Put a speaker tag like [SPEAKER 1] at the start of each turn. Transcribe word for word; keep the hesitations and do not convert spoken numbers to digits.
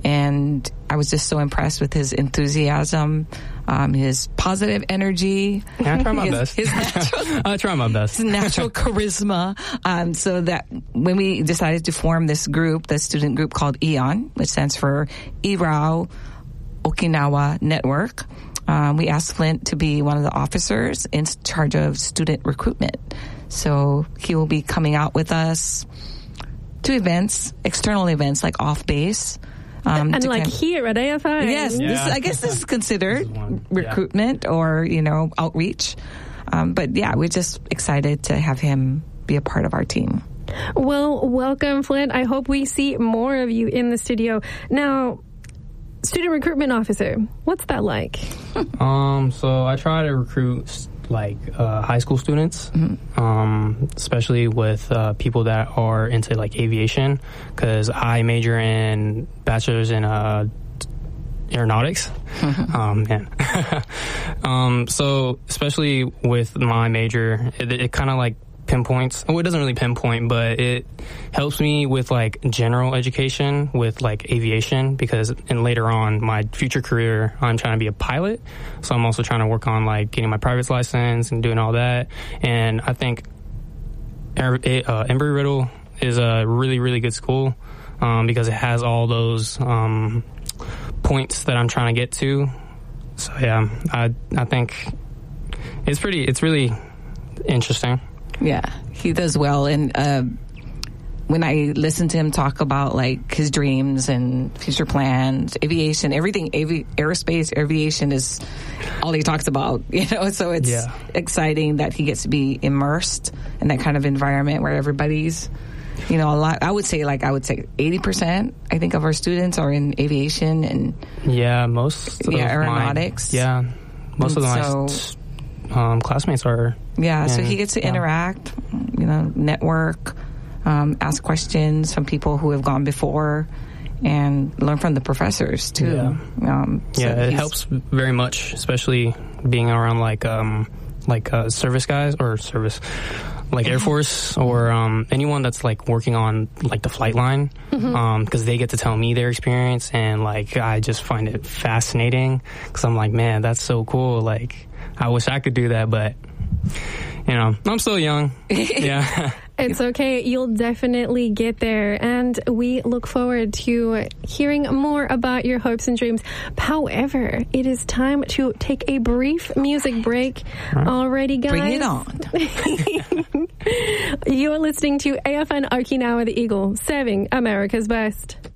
[SPEAKER 1] And I was just so impressed with his enthusiasm, um, his positive energy.
[SPEAKER 2] Yeah, I try my
[SPEAKER 1] his,
[SPEAKER 2] best.
[SPEAKER 1] His natural,
[SPEAKER 2] I try my best.
[SPEAKER 1] His natural charisma. Um, so that when we decided to form this group, the student group called E O N, which stands for Irau Okinawa Network, um, we asked Flint to be one of the officers in charge of student recruitment. So he will be coming out with us to events, external events like off base.
[SPEAKER 3] Um, and like kind of, here at A F I.
[SPEAKER 1] Yes,
[SPEAKER 2] yeah.
[SPEAKER 1] this, I guess this is considered this is one, recruitment yeah. or, you know, outreach. Um, but yeah, we're just excited to have him be a part of our team.
[SPEAKER 3] Well, welcome, Flint. I hope we see more of you in the studio. Now, student recruitment officer, what's that like?
[SPEAKER 2] um, so I try to recruit like uh, high school students, mm-hmm. um, especially with uh, people that are into like aviation, because I major in bachelor's in uh, aeronautics. Mm-hmm. Um, man. um, so especially with my major, it, it kind of like pinpoints. Oh, it doesn't really pinpoint, but it helps me with like general education with like aviation, because and later on my future career I'm trying to be a pilot, so I'm also trying to work on like getting my private license and doing all that. And I think uh, Embry-Riddle is a really really good school um, because it has all those um, points that I'm trying to get to. So yeah, I I think it's pretty it's really interesting.
[SPEAKER 1] Yeah, he does well. And uh, when I listen to him talk about like his dreams and future plans, aviation, everything, avi- aerospace, aviation is all he talks about, you know, so it's yeah. exciting that he gets to be immersed in that kind of environment where everybody's, you know, a lot. I would say like, I would say eighty percent, I think, of our students are in aviation and
[SPEAKER 2] yeah, most of
[SPEAKER 1] yeah, aeronautics.
[SPEAKER 2] My, yeah, most and of my so, um, classmates are.
[SPEAKER 1] Yeah, so he gets to yeah. interact, you know, network, um, ask questions from people who have gone before, and learn from the professors too.
[SPEAKER 2] Yeah,
[SPEAKER 1] um, so
[SPEAKER 2] yeah it helps very much, especially being around like um, like uh, service guys or service like Air Force or um, anyone that's like working on like the flight line, because mm-hmm. um, they get to tell me their experience, and like I just find it fascinating because I'm like, man, that's so cool. Like I wish I could do that, but. You know, I'm still young. Yeah.
[SPEAKER 3] It's okay. You'll definitely get there. And we look forward to hearing more about your hopes and dreams. However, it is time to take a brief music break. Right. Alrighty, guys.
[SPEAKER 1] Bring it on.
[SPEAKER 3] You are listening to A F N Okinawa, the Eagle, serving America's best.